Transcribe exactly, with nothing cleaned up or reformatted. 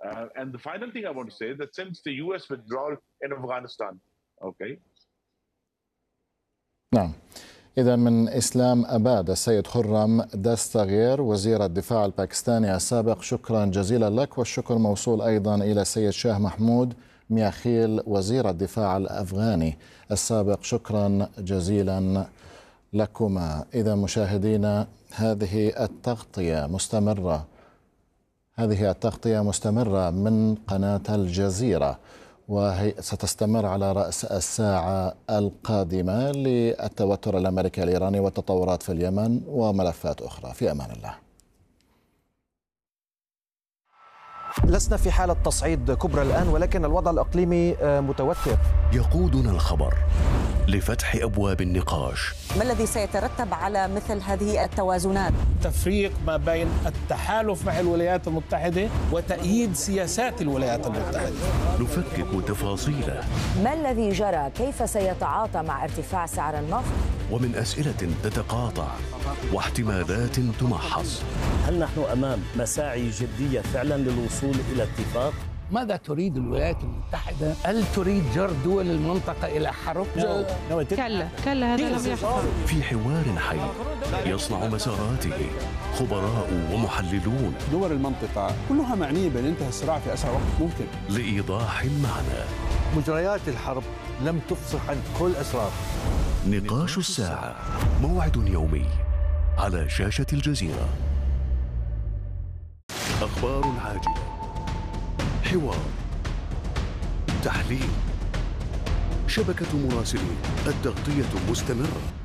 Uh, and the final thing I want to say is that since the U S withdrawal in Afghanistan, okay. نعم. إذا من إسلام أباد السيد خرم دستغير وزير الدفاع الباكستاني السابق، شكرا جزيلا لك، والشكر موصول أيضا إلى السيد شاه محمود مياخيل وزير الدفاع الأفغاني السابق، شكرا جزيلا لكما. إذا مشاهدينا هذه التغطية مستمرة هذه التغطية مستمرة من قناة الجزيرة، وهي ستستمر على رأس الساعة القادمة للتوتر الأمريكي الإيراني والتطورات في اليمن وملفات أخرى. في أمان الله. لسنا في حالة تصعيد كبرى الآن، ولكن الوضع الإقليمي متوتر. يقودنا الخبر لفتح أبواب النقاش. ما الذي سيترتب على مثل هذه التوازنات؟ تفريق ما بين التحالف مع الولايات المتحدة وتأييد سياسات الولايات المتحدة. نفكك تفاصيله. ما الذي جرى؟ كيف سيتعاطى مع ارتفاع سعر النفط؟ ومن أسئلة تتقاطع واحتمالات تمحص. هل نحن أمام مساعي جدية فعلا للوصول إلى اتفاق؟ ماذا تريد الولايات المتحدة؟ هل تريد جر دول المنطقة إلى حرب؟ كلا كلا هذا لم يحصل. في حوار حي يصنع مساراته خبراء ومحللون. دول المنطقة كلها معنية بانتهاء الصراع في أسرع وقت ممكن. لإيضاح المعنى. مجريات الحرب لم تفصح عن كل أسرار. نقاش الساعة، موعد يومي على شاشة الجزيرة. أخبار عاجلة، حوار، تحليل، شبكة مراسلين، التغطية مستمرة.